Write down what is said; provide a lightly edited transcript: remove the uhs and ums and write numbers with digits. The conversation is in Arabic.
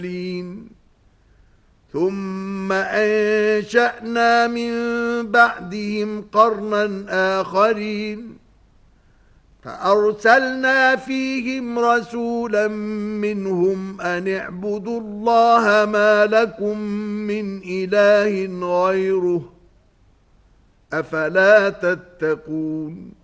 ثم أنشأنا من بعدهم قرنا آخرين فأرسلنا فيهم رسولا منهم أن اعبدوا الله ما لكم من إله غيره أفلا تتقون